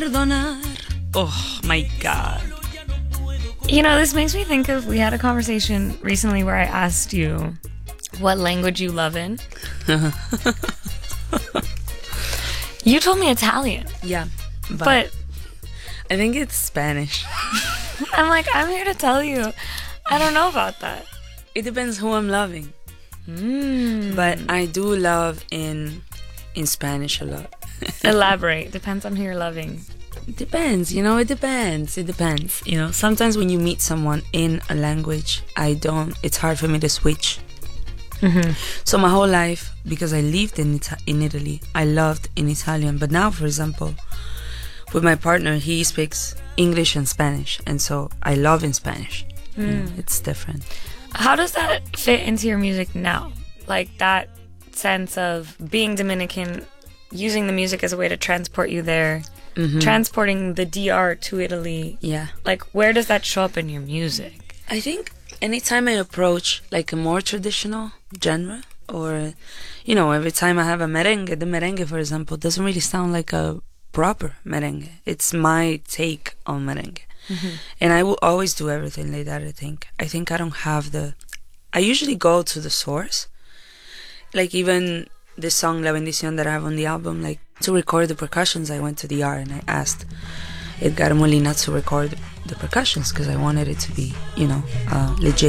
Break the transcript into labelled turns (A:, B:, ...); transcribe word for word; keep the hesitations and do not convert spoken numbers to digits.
A: Perdonar. Oh my God.
B: You know, this makes me think of, we had a conversation recently where I asked you what language you love in. You told me Italian.
A: Yeah. But,
B: But
A: I think it's Spanish.
B: I'm like, I'm here to tell you, I don't know about that.
A: It depends who I'm loving.
B: Mm.
A: But I do love in in Spanish a lot.
B: Elaborate. Depends on who you're loving.
A: It depends, you know, it depends. It depends. You know, sometimes when you meet someone in a language, I don't, it's hard for me to switch.
B: Mm-hmm.
A: So my whole life, because I lived in Ita- in Italy, I loved in Italian. But now, for example, with my partner, he speaks English and Spanish. And so I love in Spanish.
B: Mm.
A: You know, it's different.
B: How does that fit into your music now? Like that sense of being Dominican, using the music as a way to transport you there,
A: Mm-hmm.
B: transporting the D R to Italy.
A: Yeah.
B: Like, where does that show up in your music?
A: I think anytime I approach like a more traditional genre, or, you know, every time I have a merengue, the merengue, for example, doesn't really sound like a proper merengue. It's my take on merengue. Mm-hmm. And I will always do everything like that, I think. I think I don't have the... I usually go to the source. Like even the song La Bendición that I have on the album, like to record the percussions, I went to the R and I asked Edgar Molina to record the percussions because I wanted it to be, you know, uh, legit.